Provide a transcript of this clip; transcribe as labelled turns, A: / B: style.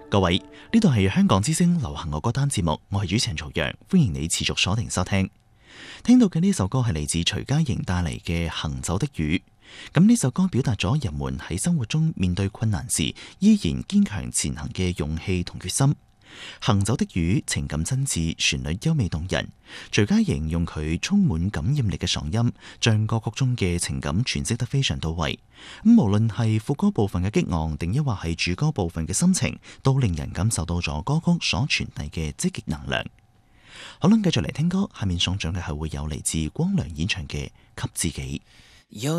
A: 各位，呢度係香港之聲流行樂歌單節目，我係主持人曹陽，歡迎你持續鎖定收聽。聽到嘅呢首歌係嚟自徐佳瑩帶嚟嘅《行走的雨》。咁呢首歌表達咗人們喺生活中面對困難時依然堅強前行嘅勇氣同決心。行走的雨情感真摯，旋律優美動人。徐佳瑩用佢充滿感染力嘅嗓音，將歌曲中嘅情感詮釋得非常到位。無論係副歌部分嘅激昂，定抑或係主歌部分嘅心情，都令人感受到咗歌曲所傳遞嘅積極能量。好啦，繼續嚟聽歌，下面送上嘅係會有嚟自光良演唱嘅《給自己》。